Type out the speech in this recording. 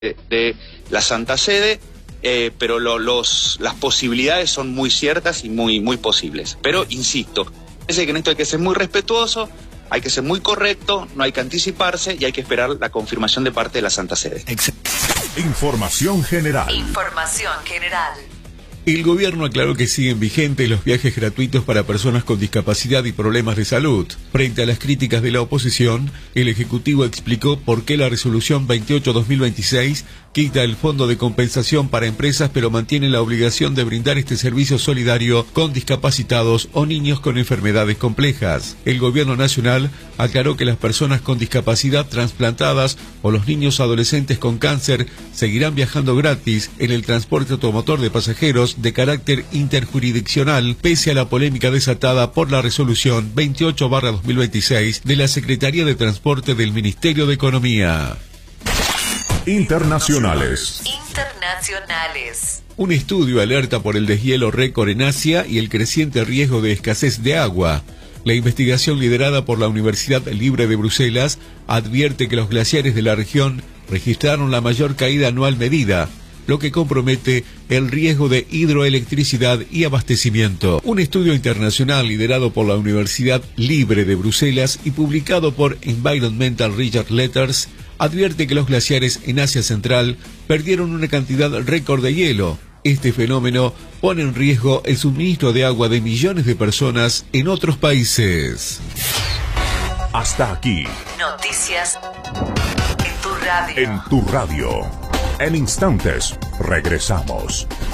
de la Santa Sede, pero las posibilidades son muy ciertas y muy posibles. Pero insisto, parece que en esto hay que ser muy respetuoso, hay que ser muy correcto, no hay que anticiparse y hay que esperar la confirmación de parte de la Santa Sede. Información general. Información general. El gobierno aclaró que siguen vigentes los viajes gratuitos para personas con discapacidad y problemas de salud. Frente a las críticas de la oposición, el Ejecutivo explicó por qué la resolución 28/2026 quita el fondo de compensación para empresas, pero mantiene la obligación de brindar este servicio solidario con discapacitados o niños con enfermedades complejas. El gobierno nacional aclaró que las personas con discapacidad trasplantadas o los niños adolescentes con cáncer seguirán viajando gratis en el transporte automotor de pasajeros de carácter interjurisdiccional, pese a la polémica desatada por la resolución 28/2026 de la Secretaría de Transporte del Ministerio de Economía. Internacionales. Un estudio alerta por el deshielo récord en Asia y el creciente riesgo de escasez de agua. La investigación liderada por la Universidad Libre de Bruselas advierte que los glaciares de la región registraron la mayor caída anual medida, lo que compromete el riesgo de hidroelectricidad y abastecimiento. Un estudio internacional liderado por la Universidad Libre de Bruselas y publicado por Environmental Research Letters advierte que los glaciares en Asia Central perdieron una cantidad récord de hielo. Este fenómeno pone en riesgo el suministro de agua de millones de personas en otros países. Hasta aquí. Noticias en tu radio. En tu radio. En instantes, regresamos.